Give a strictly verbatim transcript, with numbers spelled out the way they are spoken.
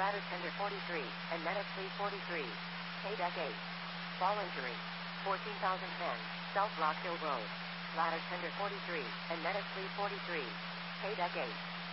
Ladder tender forty-three, and medic sleeve forty-three. K-Deck eight. Fall injury. fourteen thousand ten, South Rock Hill Road. Ladder tender forty-three, and medic sleeve forty-three. K-Deck eight.